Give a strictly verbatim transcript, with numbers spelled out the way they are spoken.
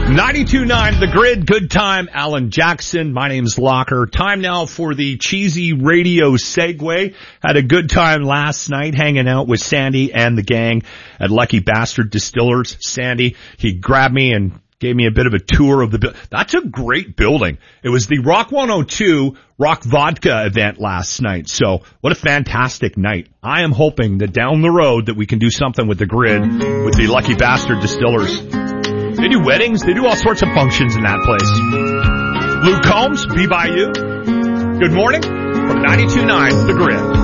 ninety-two point nine The Grid, good time, Alan Jackson. My name's Locker. Time now for the cheesy radio segue. Had a good time last night hanging out with Sandy and the gang at Lucky Bastard Distillers. Sandy, he grabbed me and gave me a bit of a tour of the building. That's a great building. It was the Rock one oh two Rock Vodka event last night. So what a fantastic night. I am hoping that down the road that we can do something with the Grid with the Lucky Bastard Distillers. They do weddings. They do all sorts of functions in that place. Luke Combs, Be By You. Good morning from ninety-two point nine The Grid.